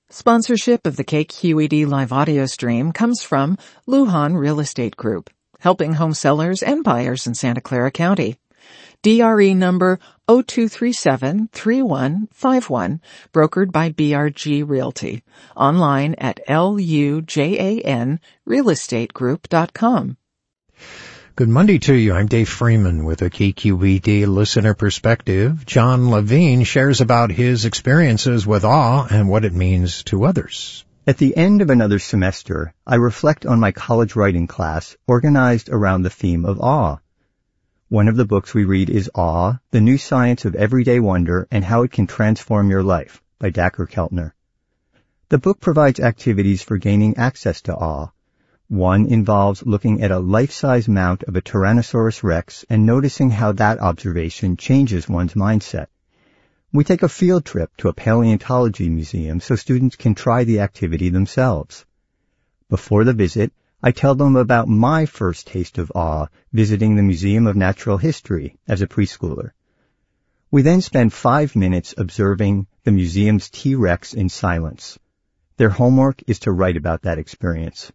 Sponsorship of the KQED live audio stream comes from Lujan Real Estate Group, helping home sellers and buyers in Santa Clara County. DRE number 0237-3151, brokered by BRG Realty. Online at lujanrealestategroup.com. Good Monday to you. I'm Dave Freeman with a KQED listener perspective. John Levine shares about his experiences with awe and what it means to others. At the end of another semester, I reflect on my college writing class organized around the theme of awe. One of the books we read is Awe, The New Science of Everyday Wonder and How It Can Transform Your Life by Dacher Keltner. The book provides activities for gaining access to awe. One involves looking at a life-size mount of a Tyrannosaurus Rex and noticing how that observation changes one's mindset. We take a field trip to a paleontology museum so students can try the activity themselves. Before the visit, I tell them about my first taste of awe visiting the Museum of Natural History as a preschooler. We then spend 5 minutes observing the museum's T-Rex in silence. Their homework is to write about that experience.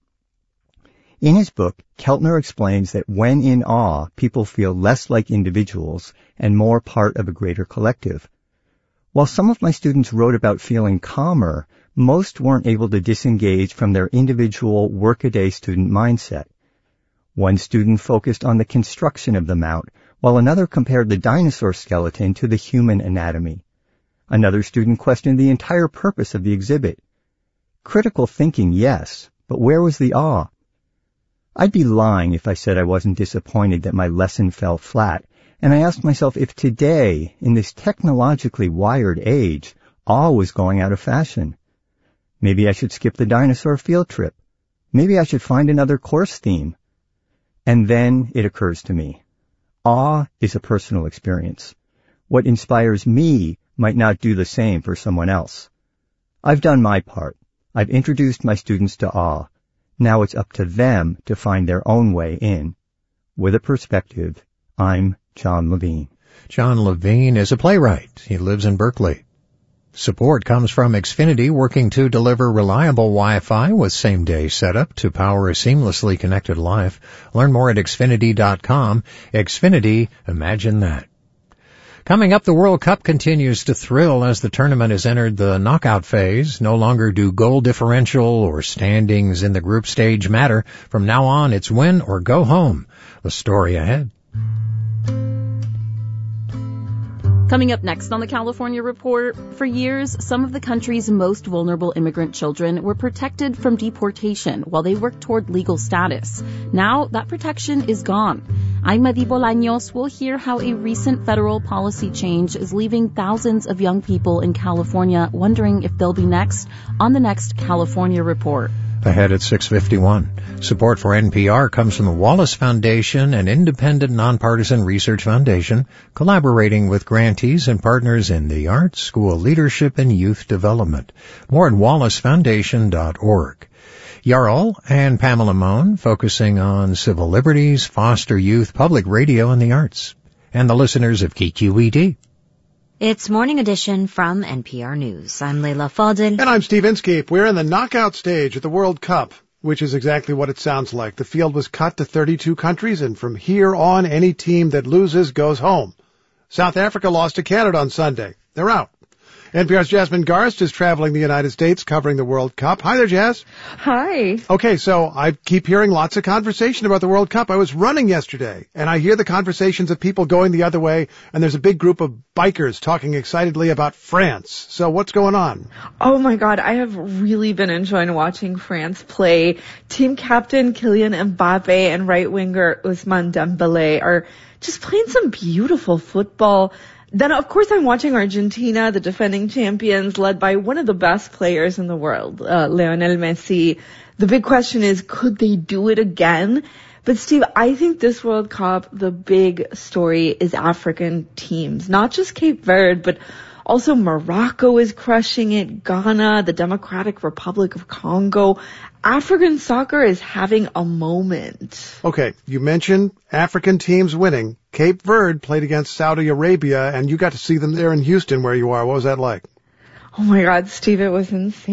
In his book, Keltner explains that when in awe, people feel less like individuals and more part of a greater collective. While some of my students wrote about feeling calmer, most weren't able to disengage from their individual workaday student mindset. One student focused on the construction of the mount, while another compared the dinosaur skeleton to the human anatomy. Another student questioned the entire purpose of the exhibit. Critical thinking, yes, but where was the awe? I'd be lying if I said I wasn't disappointed that my lesson fell flat, and I asked myself if today, in this technologically wired age, awe was going out of fashion. Maybe I should skip the dinosaur field trip. Maybe I should find another course theme. And then it occurs to me. Awe is a personal experience. What inspires me might not do the same for someone else. I've done my part. I've introduced my students to awe. Now it's up to them to find their own way in. With a perspective, I'm John Levine. John Levine is a playwright. He lives in Berkeley. Support comes from Xfinity, working to deliver reliable Wi-Fi with same-day setup to power a seamlessly connected life. Learn more at Xfinity.com. Xfinity, imagine that. Coming up, the World Cup continues to thrill as the tournament has entered the knockout phase. No longer do goal differential or standings in the group stage matter. From now on, it's win or go home. The story ahead. Coming up next on the California Report, for years, some of the country's most vulnerable immigrant children were protected from deportation while they worked toward legal status. Now, that protection is gone. I'm Madi Bolaños. We'll hear how a recent federal policy change is leaving thousands of young people in California wondering if they'll be next on the next California Report. Ahead at 6:51. Support for NPR comes from the Wallace Foundation, an independent nonpartisan research foundation collaborating with grantees and partners in the arts, school leadership, and youth development. More at wallacefoundation.org. Jarl and Pamela Mohn focusing on civil liberties, foster youth, public radio, and the arts. And the listeners of KQED. It's Morning Edition from NPR News. I'm Leila Fadel. And I'm Steve Inskeep. We're in the knockout stage at the World Cup, which is exactly what it sounds like. The field was cut to 32 countries, and from here on, any team that loses goes home. South Africa lost to Canada on Sunday. They're out. NPR's Jasmine Garst is traveling the United States covering the World Cup. Hi there, Jazz. Hi. Okay, so I keep hearing lots of conversation about the World Cup. I was running yesterday, and I hear the conversations of people going the other way, and there's a big group of bikers talking excitedly about France. So what's going on? Oh, my God. I have really been enjoying watching France play. Team captain Kylian Mbappe and right winger Ousmane Dembélé are just playing some beautiful football. Then, of course, I'm watching Argentina, the defending champions, led by one of the best players in the world, Lionel Messi. The big question is, could they do it again? But, Steve, I think this World Cup, the big story is African teams. Not just Cape Verde, but also Morocco is crushing it, Ghana, the Democratic Republic of Congo. African soccer is having a moment. Okay, you mentioned African teams winning. Cape Verde played against Saudi Arabia, and you got to see them there in Houston where you are. What was that like? Oh, my God, Steve, it was insane.